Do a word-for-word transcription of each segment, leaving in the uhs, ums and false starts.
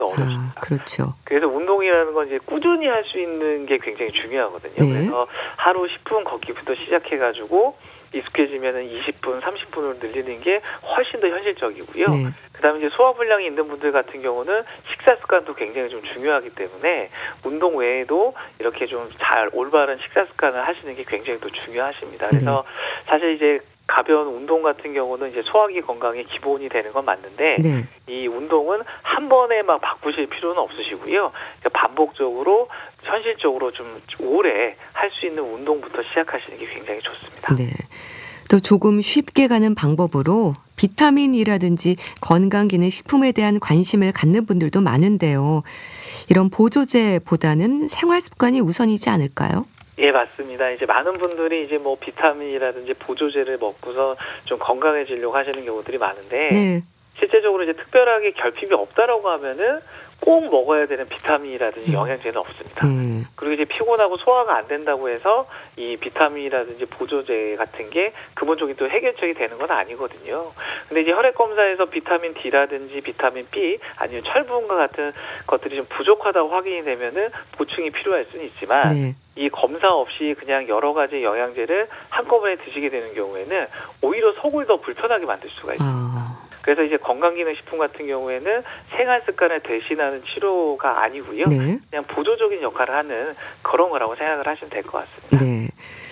어렵습니다. 아, 그렇죠. 그래서 운동이라는 건 이제 꾸준히 할 수 있는 게 굉장히 중요하거든요. 네. 그래서 하루 십 분 걷기부터 시작해가지고 익숙해지면은 이십 분, 삼십 분으로 늘리는 게 훨씬 더 현실적이고요. 네. 그다음에 이제 소화불량이 있는 분들 같은 경우는 식사 습관도 굉장히 좀 중요하기 때문에 운동 외에도 이렇게 좀 잘 올바른 식사 습관을 하시는 게 굉장히 또 중요하십니다. 그래서 네. 사실 이제 가벼운 운동 같은 경우는 이제 소화기 건강의 기본이 되는 건 맞는데 네. 이 운동은 한 번에 막 바꾸실 필요는 없으시고요. 그러니까 반복적으로 현실적으로 좀 오래 할 수 있는 운동부터 시작하시는 게 굉장히 좋습니다. 네. 또 조금 쉽게 가는 방법으로 비타민이라든지 건강기능식품에 대한 관심을 갖는 분들도 많은데요. 이런 보조제보다는 생활습관이 우선이지 않을까요? 예, 맞습니다. 이제 많은 분들이 이제 뭐 비타민이라든지 보조제를 먹고서 좀 건강해지려고 하시는 경우들이 많은데 네. 실제적으로 이제 특별하게 결핍이 없다라고 하면은 꼭 먹어야 되는 비타민이라든지 음. 영양제는 없습니다. 네. 그리고 이제 피곤하고 소화가 안 된다고 해서 이 비타민이라든지 보조제 같은 게 근본적인 또 해결책이 되는 건 아니거든요. 근데 이제 혈액 검사에서 비타민 D라든지 비타민 B 아니면 철분과 같은 것들이 좀 부족하다고 확인이 되면은 보충이 필요할 수는 있지만 네. 이 검사 없이 그냥 여러 가지 영양제를 한꺼번에 드시게 되는 경우에는 오히려 속을 더 불편하게 만들 수가 있습니다. 아. 그래서 이제 건강기능식품 같은 경우에는 생활 습관을 대신하는 치료가 아니고요. 네. 그냥 보조적인 역할을 하는 그런 거라고 생각을 하시면 될 것 같습니다. 네.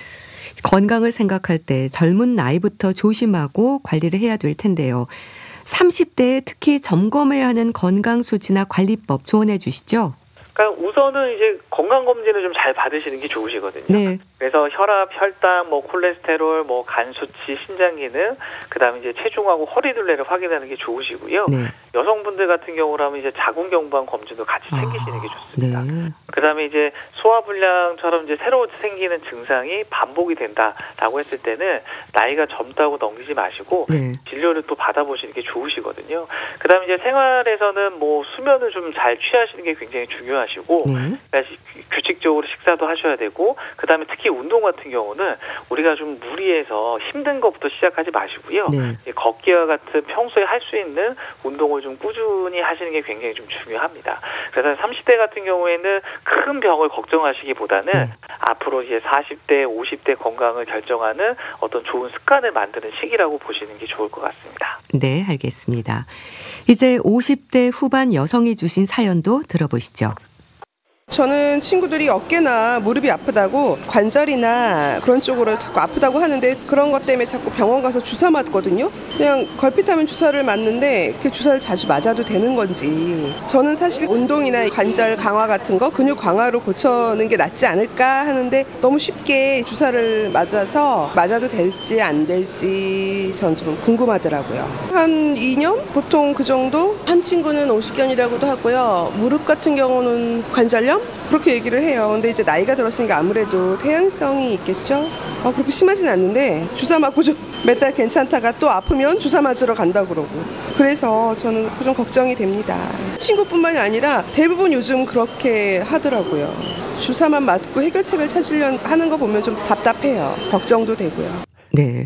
건강을 생각할 때 젊은 나이부터 조심하고 관리를 해야 될 텐데요. 삼십 대에 특히 점검해야 하는 건강 수치나 관리법 조언해 주시죠. 그러니까 우선은 이제 건강검진을 좀 잘 받으시는 게 좋으시거든요. 네. 그래서 혈압, 혈당, 뭐 콜레스테롤, 뭐 간 수치, 신장 기능, 그다음에 이제 체중하고 허리 둘레를 확인하는 게 좋으시고요. 네. 여성분들 같은 경우라면 이제 자궁경부암 검진도 같이 챙기시는 게 좋습니다. 네. 그다음에 이제 소화불량처럼 이제 새로 생기는 증상이 반복이 된다라고 했을 때는 나이가 젊다고 넘기지 마시고 네. 진료를 또 받아보시는 게 좋으시거든요. 그다음에 이제 생활에서는 뭐 수면을 좀 잘 취하시는 게 굉장히 중요하시고 네. 그러니까 규칙적으로 식사도 하셔야 되고 그다음에 특히 운동 같은 경우는 우리가 좀 무리해서 힘든 것부터 시작하지 마시고요. 네. 걷기와 같은 평소에 할 수 있는 운동을 좀 꾸준히 하시는 게 굉장히 좀 중요합니다. 그래서 삼십 대 같은 경우에는 큰 병을 걱정하시기보다는 네. 앞으로 이제 사십 대, 오십 대 건강을 결정하는 어떤 좋은 습관을 만드는 시기라고 보시는 게 좋을 것 같습니다. 네, 알겠습니다. 이제 오십 대 후반 여성이 주신 사연도 들어보시죠. 저는 친구들이 어깨나 무릎이 아프다고 관절이나 그런 쪽으로 자꾸 아프다고 하는데 그런 것 때문에 자꾸 병원 가서 주사 맞거든요. 그냥 걸핏하면 주사를 맞는데 이렇게 주사를 자주 맞아도 되는 건지 저는 사실 운동이나 관절 강화 같은 거 근육 강화로 고쳐는 게 낫지 않을까 하는데 너무 쉽게 주사를 맞아서 맞아도 될지 안 될지 전 좀 궁금하더라고요. 한 이 년? 보통 그 정도? 한 친구는 오십견이라고도 하고요. 무릎 같은 경우는 관절염? 그렇게 얘기를 해요. 근데 이제 나이가 들었으니까 아무래도 퇴행성이 있겠죠? 어, 그렇게 심하진 않는데 주사 맞고 좀 몇 달 괜찮다가 또 아프면 주사 맞으러 간다고 그러고 그래서 저는 좀 걱정이 됩니다. 친구뿐만이 아니라 대부분 요즘 그렇게 하더라고요. 주사만 맞고 해결책을 찾으려 하는 거 보면 좀 답답해요. 걱정도 되고요. 네.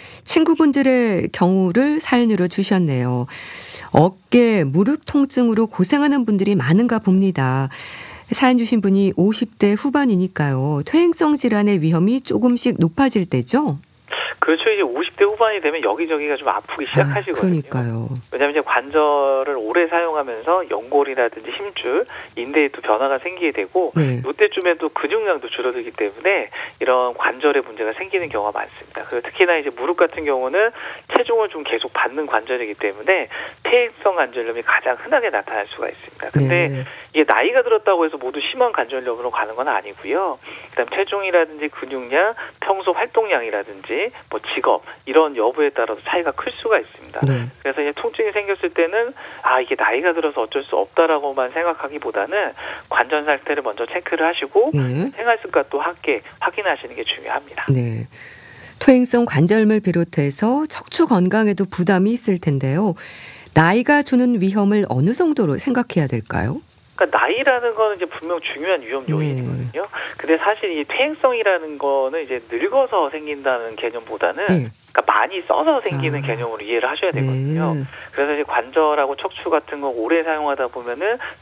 친구분들의 경우를 사연으로 주셨네요. 어깨, 무릎 통증으로 고생하는 분들이 많은가 봅니다. 사연 주신 분이 오십 대 후반이니까요. 퇴행성 질환의 위험이 조금씩 높아질 때죠? 그렇죠. 이제 오십 대 후반이 되면 여기저기가 좀 아프기 시작하시거든요. 아, 그러니까요. 왜냐하면 이제 관절을 오래 사용하면서 연골이라든지 힘줄, 인대에 또 변화가 생기게 되고 네. 이때쯤에 또 근육량도 줄어들기 때문에 이런 관절에 문제가 생기는 경우가 많습니다. 그리고 특히나 이제 무릎 같은 경우는 체중을 좀 계속 받는 관절이기 때문에 퇴행성 관절염이 가장 흔하게 나타날 수가 있습니다. 근데 네. 이게 나이가 들었다고 해서 모두 심한 관절염으로 가는 건 아니고요. 그다음 체중이라든지 근육량, 평소 활동량이라든지 뭐 직업 이런 여부에 따라서 차이가 클 수가 있습니다. 네. 그래서 이제 통증이 생겼을 때는 아 이게 나이가 들어서 어쩔 수 없다라고만 생각하기보다는 관절 상태를 먼저 체크를 하시고 네. 생활 습관도 함께 확인하시는 게 중요합니다. 네. 퇴행성 관절염을 비롯해서 척추 건강에도 부담이 있을 텐데요. 나이가 주는 위험을 어느 정도로 생각해야 될까요? 그러니까 나이라는 거는 이제 분명 중요한 위험 요인이거든요. 네. 근데 사실 이 퇴행성이라는 거는 이제 늙어서 생긴다는 개념보다는 네. 그러니까 많이 써서 생기는 아. 개념으로 이해를 하셔야 되거든요. 네. 그래서 이제 관절하고 척추 같은 거 오래 사용하다 보면은